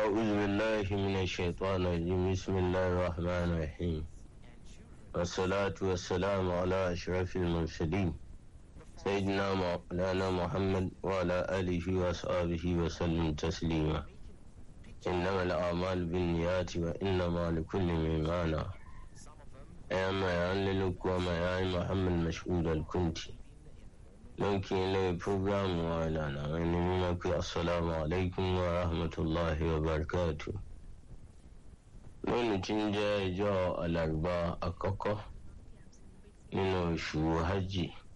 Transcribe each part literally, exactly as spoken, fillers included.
أعوذ بالله من الشيطان الرجيم بسم الله الرحمن الرحيم والصلاة والسلام على أشرف المرسلين سيدنا مولانا محمد وعلى آله وصحبه وسلم تسليما إنما الأعمال بالنيات وإنما لكل امرئ ما نوى أيما يعللك وما يعلم محمد مشهود الكنتي لكن لي بروجرام وعلانا وإنما السلام عليكم ورحمة الله وبركاته lónìí tí ń jẹ́ ìjọ alárùbá àkọ́kọ́ nínú oṣù hajj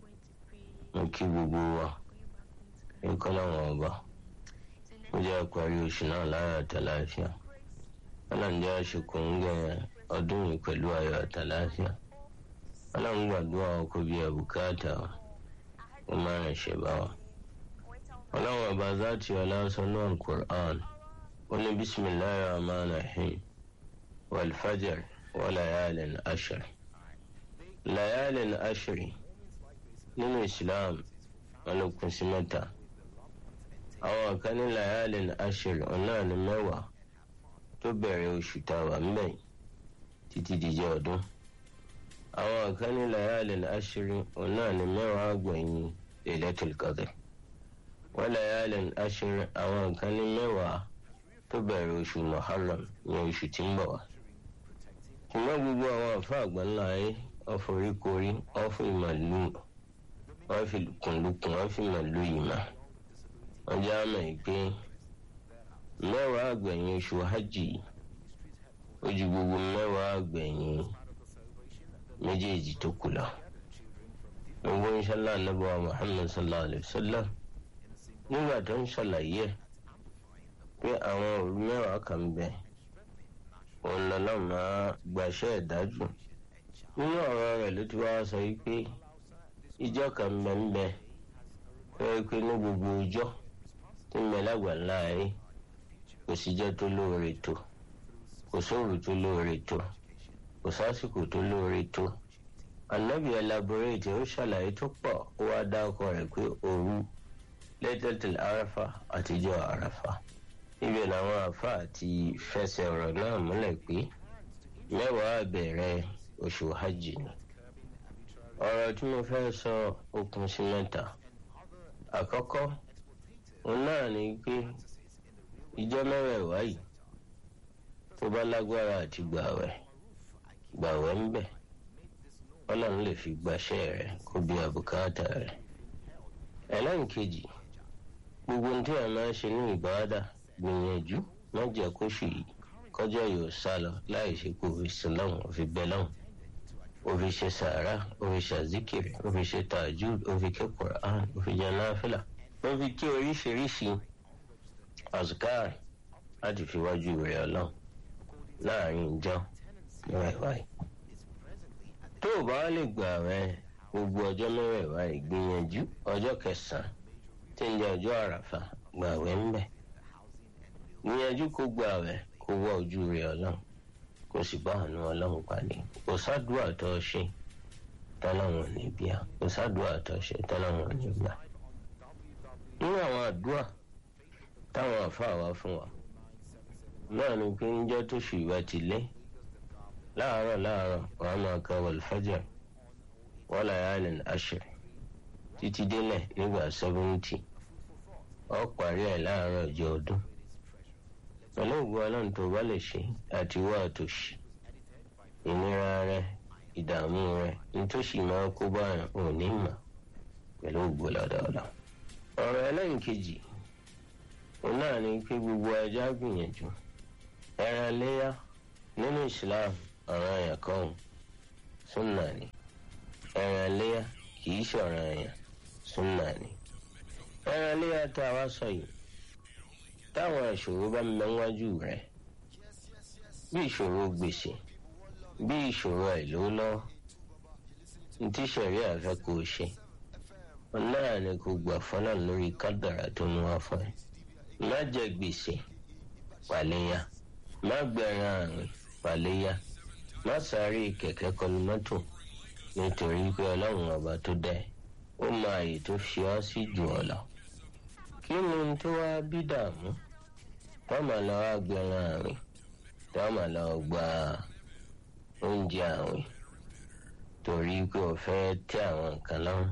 mo kí gbogbo wa nǹkan láwọn ọba ó jẹ́ àparí oṣù náà láyọ̀ àtàláfíà ọlọ́njẹ́ àṣekò ń gẹ ọdún yìí pẹ̀lú ayọ̀ àtàláfíà ọlọ́run gbàdúrà ọkọ̀ bíi àbùkátà ó máa rìn ṣe bá wa ọlọ́run ọba záàtì ọlásán náà Qur'an ó ní bismillahir rahmanir rahim والفجر وليال عشر ليال عشر nínú Islam ọlọ́kùn sí mẹ́ta àwọn kan ní layalin ashir ọ̀nà ní mẹ́wàá tó bẹ̀rẹ̀ oṣù tàwa mbẹ̀ títí dìjẹ́ ọdún àwọn kan ní layalin ashir ọ̀nà ní mẹ́wàá gbẹ̀yìn Lailatul Qadr wa layalin ashir àwọn kan ní mẹ́wàá tó bẹ̀rẹ̀ oṣù Muharram ní oṣù tí ń bọ̀ wá ṣùgbọ́n gbogbo àwọn àfa àgbáńlá ayé ọ̀foríkorí ọ̀fọ̀ ìmàlú wọ́n fi kùnlùkùn wọ́n fi màlú ìmà wọ́n já mọ̀ pé mẹ́wàá àgbẹ̀yìn oṣù hajj ó ju gbogbo mẹ́wàá àgbẹ̀yìn méjèèjì tó kù lọ. gbogbo inshallah Ànábì wa Muhammad sallallahu alayhi wa sallam nígbà tó ń ṣàlàyé pé àwọn òru mẹ́wàá kan bẹ́ẹ̀ òun lọ́nà máa gbàṣẹ́ ìdájú nínú ọ̀rọ̀ rẹ̀ ló ti wá sọ wípé ìjọ kan mbẹ́mbẹ́ fẹ́ pé ní gbogbo ọjọ́ tí ń bẹ lágbàlá ayé kò síjọ́ tó lóore tó kò sóòrù tó lóore tó kò sásìkò tó lóore tó Ànábì elaborate ó ṣàlàyé tó pọ̀ ó wá dá ọkọ rẹ̀ pé òru Laylatul Arafa àtijọ́ Arafa ibẹ̀ làwọn àfáà ti fẹsẹ̀ ọ̀rọ̀ náà múlẹ̀ pé mẹ́wàá bẹ̀rẹ̀ oṣù hajj ni ọ̀rọ̀ tí mo fẹ́ sọ okùn sí mẹ́ta àkọ́kọ́ òun náà ni pé ìjọ mẹ́wẹ̀ẹ̀wá yìí tó bá lágbára àti gbààwẹ̀ gbààwẹ̀ ń bẹ̀ Ọlọ́run lè fi gbàṣẹ́ rẹ̀ kó bí àbùkátà rẹ̀ ẹlẹ́nkejì gbogbo ohun tí a máa ń ṣe ní ìbáradà gbìyànjú má jẹ́ kó ṣù yìí kọjá yóò sá lọ láì ṣe kó fi sílọ́hùn òfin bẹ́ lọ́hùn òfin ṣe sàárà òfin ṣàzíkìrì òfin ṣe tàjúd òfin ké Qur'an òfin jẹ náfìlà òfin kí oríṣiríṣi azkar láti fi wájú rẹ̀ Ọlọ́run láàrin ìjọ mẹ́wàá yìí. tó o bá lè gbà rẹ gbogbo ọjọ́ mẹ́wàá yìí gbìyànjú ọjọ́ kẹsàn-án tí ń jẹ́ ọjọ́ àràfà gbààwẹ̀ ń bẹ̀ gbìyànjú kó gbààwẹ̀ kó wá ojú rẹ̀ Ọlọ́run kó sì bá àánú Ọlọ́run pàdé kò sádùá tó ṣe tọ́lọ́run ní bíà kò sádùá tó ṣe tọ́lọ́run ní gbà. nínú àwọn àdúrà táwọn àfáà wá fún wa náà ni pé ń jẹ́ tó ṣù ìwà ti lé láàárọ̀ láàárọ̀ wàá máa ka wal fajr wa layalin ashr títí délẹ̀ nígbà seventy ó parí ẹ̀ láàárọ̀ ọjọ́ ọdún pẹ̀lú ògùn Ọlọ́run tó bá lè ṣe àti wá àtòṣì ìnira rẹ ìdààmú rẹ nítòsí máa kó báyàn ò ní mà pẹ̀lú ògùn lọ́dọọdọ. ọ̀rọ̀ ẹlẹ́nkejì òun náà ni pé gbogbo ajá gbìyànjú ẹran léyà nínú Islam ọ̀ràn àyàn kan súnà ni ẹran léyà kìí ṣọ̀ràn àyàn súnà ni ẹran léyà tá a wá sọ yìí táwọn ìṣòro bá ń bẹ níwájú rẹ̀ bí ìṣòro gbèsè bí ìṣòro àìlówólọ́wọ́ ntí ṣẹ̀ríà fẹ́ kó o ṣe náà ni kò gbà fọ́nà lórí kádàrá tó mú wá fún ẹ má jẹ gbèsè pàléyà má gbẹ̀ràn àrùn pàléyà má sáré kẹ̀kẹ́ kọlu mọ́tò nítorí pé Ọlọ́run ọba tó dá ẹ ó mọ àyè tó fi ọ́ sí jù ọ́ lọ. kí ni tó wá bí dààmú wọ́n máa lọ wá gbẹran àwìn tí wọ́n máa lọ gba oúnjẹ àwìn torí pé o fẹ́ tẹ́ àwọn nǹkan lọ́rùn.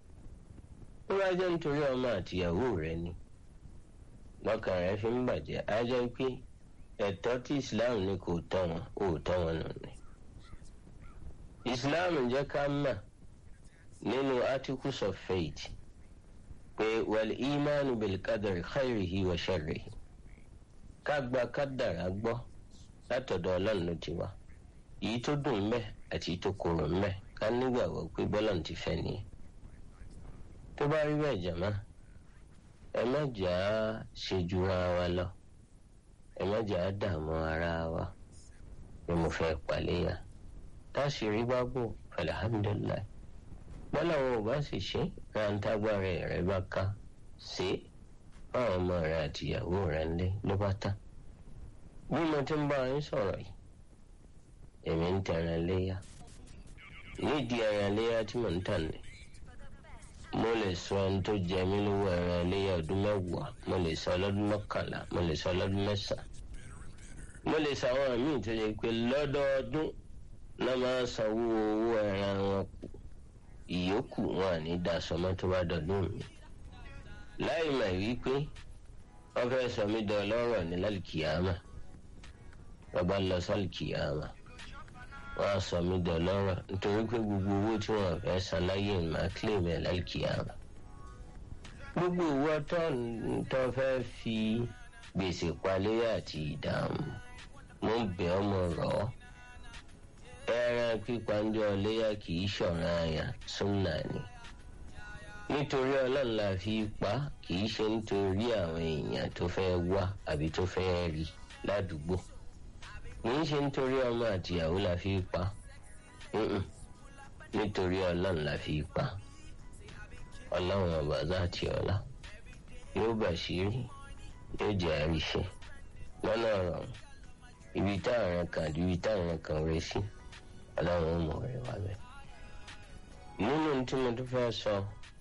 ó bá jẹ́ nítorí ọmọ àtìyàwó rẹ ni lọ́kàn rẹ fi ń bàjẹ́, á jẹ́ pé ẹ̀tọ́ tí Islam ní kò tọ́ wọn ò tọ́ wọn nù ni. Islam jẹ́ ká mà nínú articles of faith pé wal imanu bil qadari khayrihi wa sharrihi, ká gba kádàrá gbọ́ látọ̀dọ̀ Ọlọ́run ló ti wá, èyí tó dùn mẹ́ àti èyí tó korò mẹ́, ká nígbàgbọ́ pé bọ́lọ́run ti fẹ́ nìyẹn. tó bá rí bẹ́ẹ̀ jàmá, ẹ má jà á ṣe jura wa lọ, ẹ má jà á dààmú ara wa pé mo fẹ́ paléyà. táṣìírí bá bò alhamdulillah, bọ́lá wọn ò bá sì ṣe ráńtágbára rẹ̀ bá ká sí fáwọn ọmọ rẹ̀ àti ìyàwó rẹ̀ ńlẹ̀ ló bá tán. bí mo ti ń bá yín sọ̀rọ̀ yìí, èmi ń tẹran léyà. nídìí ẹran léyà tí mò ń tà ní, mo lè sọ ẹni tó jẹ mí lówó ẹran léyà ọdún mẹ́wàá, mo lè sọ ọlọ́dún mọ́kànlá, mo lè sọ ọlọ́dún mẹ́sàn-án, mo lè sọ àwọn míì tó yẹ pé lọ́dọọdún náà máa ń sanwó owó ẹran wọn kù, ìyókù wọn à ní daṣọ mọ́ tó bá dọdún mi, láì mà wípé wọ́n fẹ́ sọ mí dọ lọ́rọ̀ ní lálùkìyàmà. bàbá lọ sálùkìyàmà wọ́n á sọ mí dọ lọ́rọ̀ nítorí pé gbogbo owó tí wọ́n fẹ́ san láyé máa claim ẹ̀ lálùkìyàmà. gbogbo owó tó fẹ́ fi gbèsè paléyà àti ìdààmú, mo ń bẹ̀ ọ́ mo rọ̀ ọ́. ẹran pípa ń jọ léyà kì í ṣọ̀ràn àyà, súnà ni. nítorí Ọlọ́run la fi pa, kì í ṣe nítorí àwọn èèyàn tó fẹ́ wá àbí tó fẹ́ rí ládùúgbò. kì í ṣe nítorí ọmọ àtìyàwó la fi pa, nítorí Ọlọ́run la fi pa. Ọlọ́run ọba záàtì ọlá yóò bàṣírí, yóò jẹ́ àríṣe lọ́nà ọ̀rọ̀ ibi táwọn kan àti ibi táwọn kan rẹ̀ sí. Ọlọ́run ó mọ̀ rẹ̀ wá bẹ́ẹ̀. nínú tí mo tún fẹ́ sọ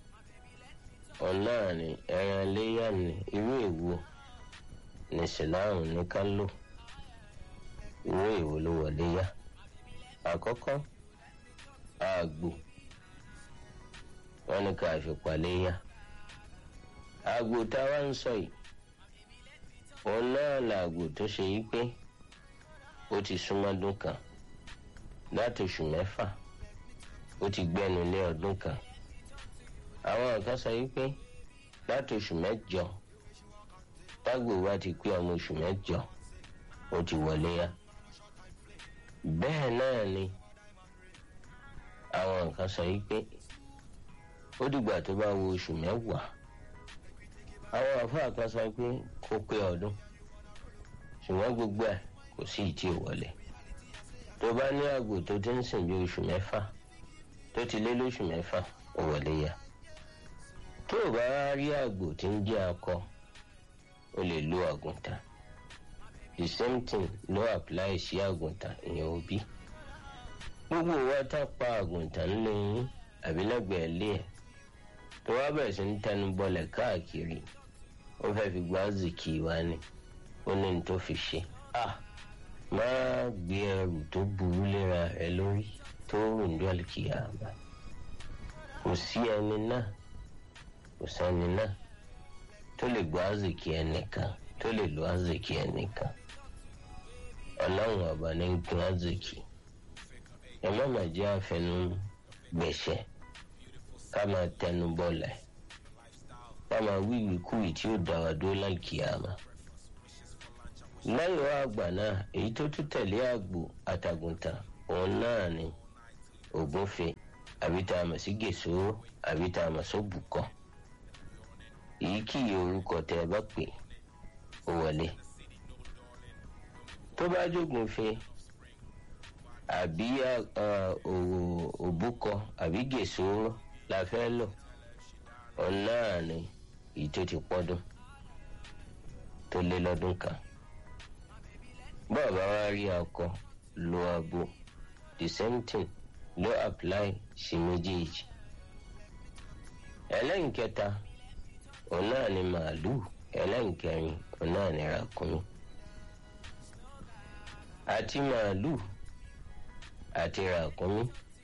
ọ̀nà ni ẹran léyà ní irú èwo ní Ìsìláàmù ní ká lò, irú èwo ló wọ̀ léyà. àkọ́kọ́, àgbò wọ́n ní ká fi pa léyà. àgbò táwa ń sọ yìí, òun náà làgbò tó ṣe yí pé ó ti súnmọ́dún kan, láti oṣù mẹ́fà ó ti gbẹ́nu lé ọdún kan. àwọn kan sọ wípé láti oṣù mẹ́jọ, tágbò wa ti pé ọmọ oṣù mẹ́jọ ó ti wọlé yá. bẹ́ẹ̀ náà ni àwọn kan sọ wípé ó dìgbà tó bá wo oṣù mẹ́wàá. àwọn àfáà kan sọ pé kó pé ọdún, ṣùgbọ́n gbogbo ẹ̀ kò sí ìtì ìwọlé. tó bá ní àgbò tó ti ń sìn bí oṣù mẹ́fà, tó ti lé lóṣù mẹ́fà, ó wọlé yá. tó o bá rí àgbò tí ń jẹ́ akọ, o lè lo àgùntàn. the same thing ló apply sí àgùntàn, ìyẹn òbí. gbogbo wa tá pa àgùntàn lẹ́yìn àbí lẹ́gbẹ̀ẹ́ lé ẹ̀, tó wá bẹ̀rẹ̀ sí ń tẹnu bọlẹ̀ káàkiri, ó fẹ́ fi gbá zìkì wá ni, ó ní ní tó fi ṣe. ah máa gbé ẹrù tó burú léra ẹ lórí tó rìn dọ́ọ̀lì kìyàmá. kò sí ẹni náà, kò sẹ́ni náà tó lè gbọ́ àzìkì ẹnìkan, tó lè lo àzìkì ẹnìkan. Ọlọ́run ọba ní ń pín àzìkì. ẹ má má jẹ́ àfẹnú gbẹ̀ṣẹ̀, ká máa tẹnu bọ́lẹ̀, ká máa wíwì kúwì tí ó dá wa dúró lálùkìyàmá. lẹ́yìn wá àgbà náà, èyí tó tún tẹ̀lé àgbò àtàgùntàn, òun náà ni ògúnfe, àbí tá a mọ̀ sí gèsòrò, àbí tá a mọ̀ sóbùkọ. èyíkéyìí orúkọ tẹ́ ẹ bá pè ó wọlé. tó bá jógúnfe àbí òbúkọ àbí gèsòrò la fẹ́ lò, òun náà ni èyí tó ti pọ́dún, tó lé lọ́dún kan. bọ́ọ̀bá wa rí akọ, lo abo, the same thing ló apply sí méjèèjì. ẹlẹ́nkẹta òun náà ni màálùú, ẹlẹ́nkẹrin òun náà ní ràkúnmí àti màálù àti ràkúnmí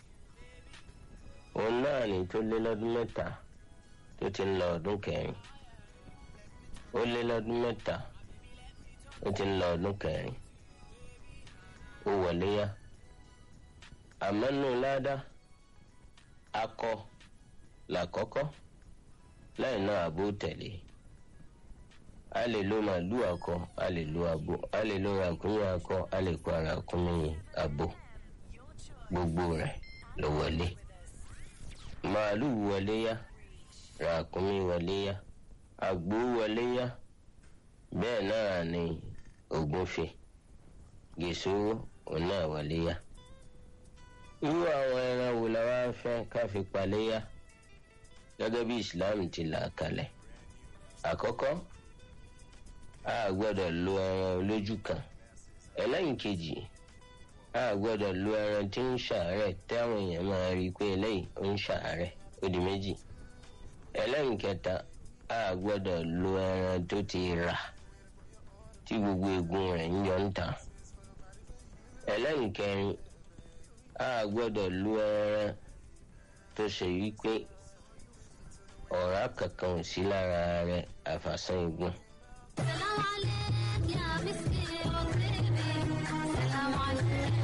òun náà ní tó lé lọ́dún mẹ́ta tó ti ń lọ ọdún kẹrin ó lé lọ́dún mẹ́ta ó ti ń lọ ọdún kẹrin ó wọlé yá àmọ́ nù ládàá akọ làkọ́kọ́ lẹ́yìn náà abo tẹ̀lé a lè lo màálù akọ a lè lo abo a lè lo ràkúnmí akọ a lè kó ràkúnmí abo gbogbo rẹ̀ ló wọlé màálù wọlé yá ràkúnmí wọlé yá àgbò wọlé yá bẹ́ẹ̀ náà ni ògúnfe gèsòrò òun náà wọlé yá irú àwọn ẹran wo la wá fẹ́ ká fi paléyá gẹ́gẹ́ bí Islam ti là kalẹ̀ àkọ́kọ́ a gbọ́dọ̀ lo ẹran olójú kan ẹlẹ́yìn kejì a gbọ́dọ̀ lo ẹran tí ń ṣàárẹ̀ táwọn èèyàn máa rí i pé eléyìí ó ń ṣàárẹ̀ ó di méjì ẹlẹ́yìn kẹta a gbọ́dọ̀ lo ẹran tó ti rà tí gbogbo eegun rẹ̀ ń yọ ń ta ẹlẹ́yìn kẹrin a gbọ́dọ̀ lo ẹran tó ṣe wípé ọ̀rá kankan ò sí lára rẹ̀ àfàsán eegun. سلام عليك يا مسكي وطيبي سلام عليك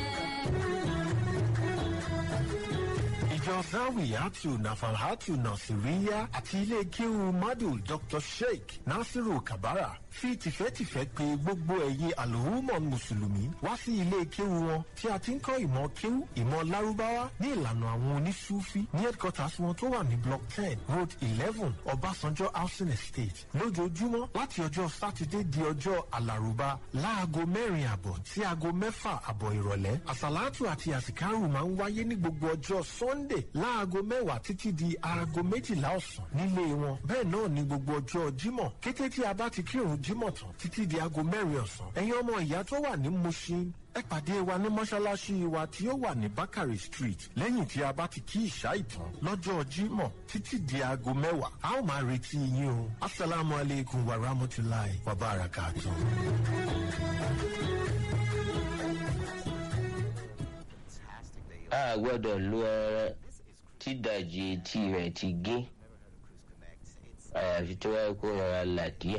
ìjọ zawiyatu nafalhatu nasiriya àti ilé kéwu madu Doctor Sheikh Nasiru Kabara fi tìfẹ́tìfẹ́ pè gbogbo ẹ̀yin àlòhùmọ̀ mùsùlùmí wá sí ilé kéwu wọn tí a ti ń kọ́ ìmọ̀ kéwu ìmọ̀ lárúbáwá ní ìlànà àwọn onísúfí ní headquarters wọn tó wà ní block ten road eleven Ọbásanjọ́ housing estate lójoojúmọ́ láti ọjọ́ sátidé di ọjọ́ alárùbá láago mẹ́rin àbọ̀ sí aago mẹ́fà àbọ̀ ìrọ̀lẹ́ àsàlátù àti àsìkárù máa ń wáyé ní gbogbo ọjọ́ sunday láago mẹ́wàá títí di aago méjìlá ọ̀sán nílé wọn bẹ́ẹ̀ náà ní gbogbo ọjọ́ jímọ̀ kété tí a bá ti kírun jímọ̀ tán títí di aago mẹ́rin ọ̀sán ẹ̀yin ọmọ ìyá tó wà ní Mushin ẹ pàdé wa ní mọ́ṣáláṣí wa tí ó wà ní Bakari Street lẹ́yìn tí a bá ti kí ìṣá ìtàn lọ́jọ́ jímọ̀ títí di aago mẹ́wàá a ó máa retí yín o asalaamu aleykum wa rahmatulahi wa barakatuh. a gbọ́dọ̀ lo ẹran tí ìdajì etí rẹ̀ ti gé àyàfi tó wáyé kó rọra là díẹ̀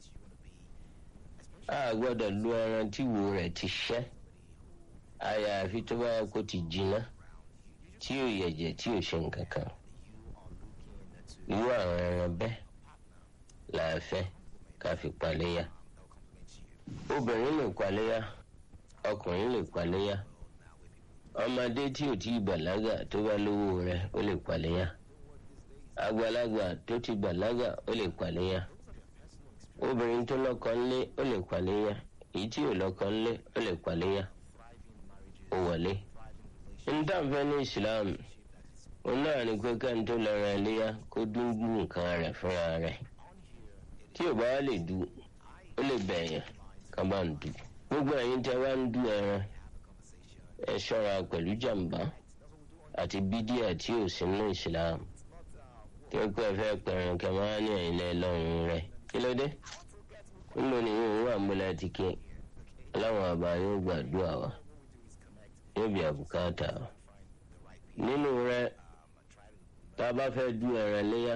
a gbọ́dọ̀ lo ẹran tí ìwo rẹ̀ ti ṣẹ́ àyàfi tó wáyé kó ti jiná tí ò yẹ̀jẹ̀ tí ò ṣe nǹkan kan irú àwọn ẹran bẹ́ẹ̀ là á fẹ́ ká fi paléyà obìnrin lè paléyà ọkùnrin lè paléyà ọmọdé tí ò tí ì bàlágà tó bá lówó rẹ̀ ó lè paléyà àgbàlagbà tó ti bàlágà ó lè paléyà obìnrin tó lọ́kọ ńlé ó lè paléyà èyí tí ò lọ́kọ ńlé ó lè paléyà ó wọlé. níta-nfẹ́ ní Islam òun náà ní pé káni tó lọ ra iléyà kó dúndú nǹkan rẹ̀ fúnra rẹ̀ tí ò bá wá lè du ó lè bẹ̀yàn ká bá ń du gbogbo ẹ̀yin tẹ́ wá ń du ẹran ẹ ṣọ́ra pẹ̀lú jàǹbá àti bídíà tí ò sí ní Islam tí ó pẹ́ fẹ́ pẹ̀rùn kẹmọ́ ní ẹ̀yìn lọ́rùn rẹ̀ kí ló dé níbo ni yóò wà múlẹ̀ ti ké ọlọ́run àbá yóò gbàdúrà wa yóò bí àbùkátà wa nínú rẹ̀ tá a bá fẹ́ du ẹran léyà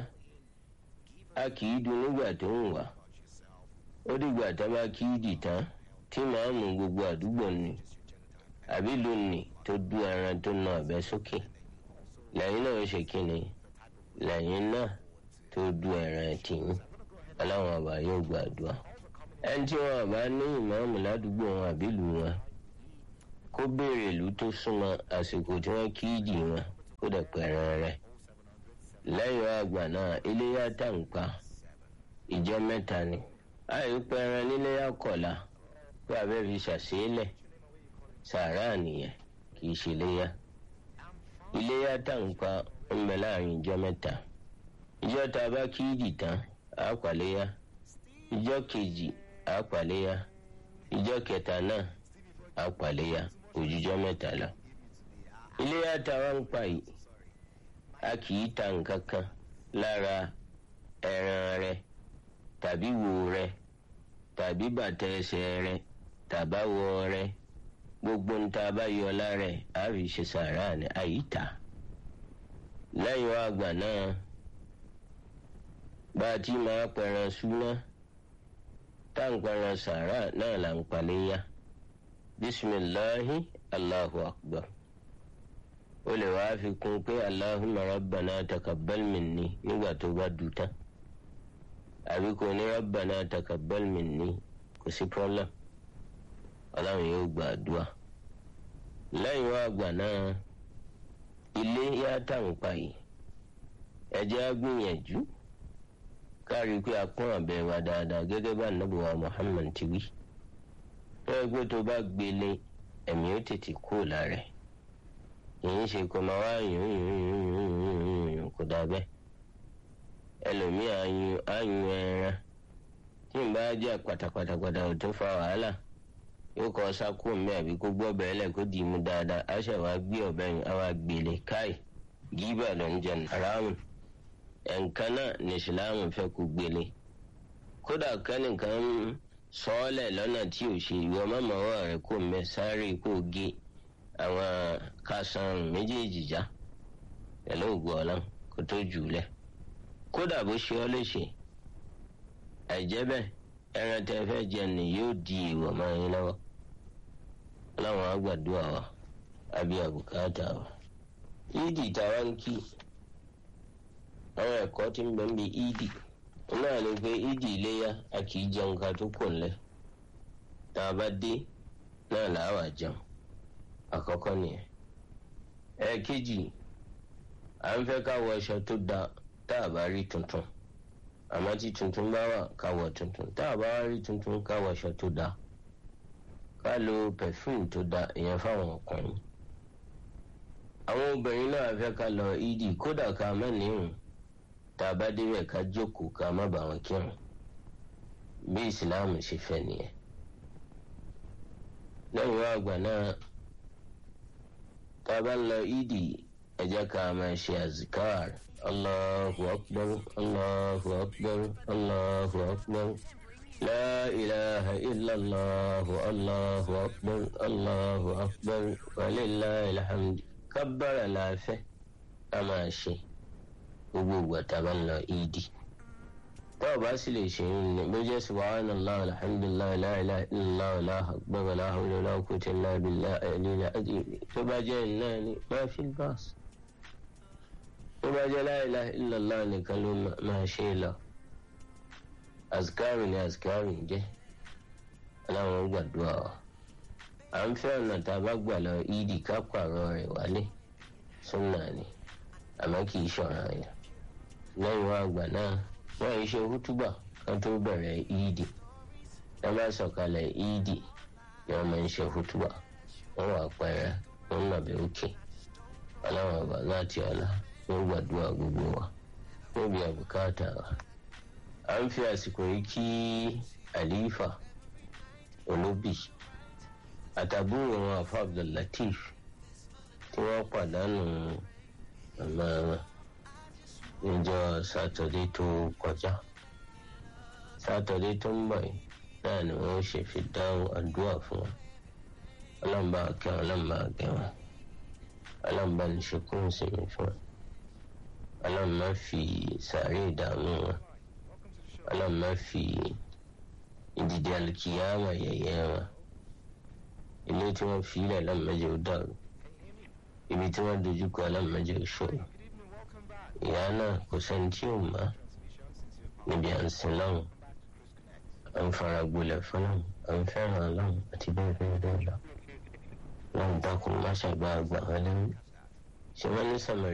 a kì í du nígbà tó ń wà ó dìgbà tá a bá kí í dì tán tí màá mú gbogbo àdúgbò ni àbí lónìí tó du ẹran tó na ọ̀bẹ sókè lẹ́yìn náà ó ṣe kíni lẹ́yìn náà tó du ẹran tìyín aláwọn àbá yóò gbàdúrà ẹni tí wọn bá ní ìmáàmù ládùúgbò wọn àbí ìlú wọn kó béèrè ìlú tó súnmọ́ àsìkò tí wọ́n kí ìdì wọn kó dẹ̀ pẹ̀rẹ̀ rẹ̀ lẹ́yìn àgbà náà iléyà tàǹpà ìjọ mẹ́ta ni àìpẹ́ ẹran níléyà kọ̀la pé abẹ́ fi ṣàṣeélẹ̀ sàárà nìyẹn kì í ṣe iléyà iléyà tàǹpà ń bẹ láàrin ìjọ mẹ́ta ìjọ tá a bá kí ìdì tán á pàléyà ìjọ kejì á pàléyà ìjọ kẹta náà á pàléyà òjijọ mẹ́ta lọ iléyà tá a wá ń pa yìí a kì í ta nǹkan kan lára ẹran rẹ̀ tàbí wo rẹ̀ tàbí bàtà ẹsẹ̀ rẹ tàbáwọ̀ rẹ gbogbo ń ta bá yọ lára ẹ̀ á fi ṣe sàárà ní àyíta. lẹ́yìn wá àgbà náà bá a ti máa pẹran súná tá à ń pẹran sàárà náà là ń paléyà. bisimilahi allahu akbar. ó lè wá fi kún pé allahumma rabbana takabbal minni nígbà tó bá dùn tán àbí kò ní rabbana takabbal minni kò sí problem ọlọ́run yóò gbàdúrà. lẹ́yìn wá àgbà náà ilé yá táwọn pa yìí ẹ jẹ́ á gbìyànjú kárí pé a pọ́n abẹ́ wa dáadáa gẹ́gẹ́ bá Ànábì wa Muhammad ti wí. lọ́wọ́ pé tó bá gbélé ẹ̀mí ó tètè kúrò lára ẹ̀ kìí ṣe kó máa wá yùn yùn yùn yùn yùn yùn kó dà bẹ́ẹ̀. ẹlòmíì àyùn àyùn ẹran tí n bá jẹ́ pátápátápátá ò tó fa wàhálà yóò kọ́ sákò mi àbí kó gbọ́ bẹ́ẹ̀ lẹ̀ kó dì í mú dáadáa á ṣe wá gbé ọ̀bẹ yẹn á wá gbélé káì gíbà ló ń jẹ haramu ẹ̀ǹkan náà ní ìsìláàmù fẹ́ kó gbélé. kódà kẹ́nìkan sọ́ọ́lẹ̀ lọ́nà tí ò ṣe ìwọ mọ́mọ́wọ́ rẹ̀ kó mẹ́ sáré kó gé àwọn kásán méjèèjì já pẹ̀lú ògùn ọ̀làn kó tó jù ú lẹ̀. kódà bó ṣe ọ́ léṣe àìjẹ́ bẹ́ẹ̀ ẹran tẹ́ fẹ́ jẹ ni yóò di ìwọ̀ máa yín lọ́wọ́. láwọn àgbàdua wa àbí àbùkátà wa. ìdì táwa ń kí àwọn ẹ̀kọ́ tí ń bẹ ń bi ìdì náà ni pé ìdì iléyà a kì í jẹun ká tó kò ńlẹ̀ tá a bá dé náà làá wà jẹun àkọ́kọ́ nìyẹn. ẹ̀ẹ̀kejì à ń fẹ́ ká wọ aṣọ tó da tá a bá rí tuntun àmọ́ tí tuntun bá wà ká wọ tuntun tá a bá wá rí tuntun ká wọ aṣọ tó da ká lo perfume tó da ìyẹn fáwọn ọkùnrin. àwọn obìnrin náà fẹ́ ká lọ ìdí kódà ká má níhùn tá a bá débẹ̀ ká jókòó ká má bà wọn kírun bí ìsìláàmù ṣe fẹ́ nìyẹn. lẹ́yìn wá àgbà náà tá a bá ń lọ ìdí ẹ jẹ́ ká máa ṣe àzìkáàr allahu akbar allahu akbar allahu akbar la ilaha illallah allahu akbar allahu akbar walillahil hamd. kábàrà láàfẹ́ a máa ṣe gbogbo ìgbà tá a bá ń lọ ìdí. tá a bá sì lè ṣe ń ní bó jẹ́ subhanallah alhamdulillah la ilaha illallah allahu akbar la hawla wala quwwata illa billah al-aliyyil azim. tó bá jẹ́ iná ni ma fil ba's. tó bá jẹ́ la ilaha illallah nìkan ló máa ṣe lọ. azkaru ni azkaru ń jẹ́ aláwọn gbàdúrà wa. à ń fẹ́ ọ̀nà tá a bá gbà lọ ìdí ká pààrọ̀ rẹ̀ wálé súnà ni àmọ́ kì í ṣọ̀ràn yẹn. lẹ́yìn wá àgbà náà wọ́n yìí ṣe hútúbà kan tó bẹ̀rẹ̀ ìdí. wọ́n bá sọ̀kalẹ̀ ìdí ni wọ́n máa ń ṣe hútúbà. wọ́n wà pẹ́rẹ́ wọ́n nàbẹ̀ òkè ọlọ́run ọba láti ọ̀la wọ́n gbàdúrà gbogbo wa níbi àbùkátà wa. à ń fi àsìkò yìí kí àlífà olóbì àtàbúrò wọn àfa Abdullateef tí wọ́n pàdánù màmá wọn níjọ́ sátọ̀dé tó kọjá. sátọ̀dé tó ń bọ̀ yìí náà ni wọ́n ṣe fi dáhùn àdúrà fún wọn. ọlọ́mọba kẹ́ wọn ọlọ́mọba kẹ́ wọn ọlọ́mọba ní ṣekún sinmi fún wọn. ọlọ́mọba fi sàárè ìdààmú wọn. ọlọ́mọba fi ìdìdì alùkìyàmà yẹ̀yẹ́ wọn. ilé tí wọ́n fi ilẹ̀ ọlọ́mọdé ó dàrú. ibi tí wọ́n dojú kọ ọlọ́mọdé ó ṣòro. ìyá náà kò sẹ́ni tí ò mọ̀ níbi à ń sin lọ́hùn à ń fara gbolẹ̀ fọlọ́hùn à ń fẹ́ràn lọ́hùn àti bẹ́ẹ̀ bẹ́ẹ̀ bẹ́ẹ̀ lọ. lọ́hùn dákun má ṣàgbà àgbà wọn lẹ́nu ṣé wọ́n ní sàmì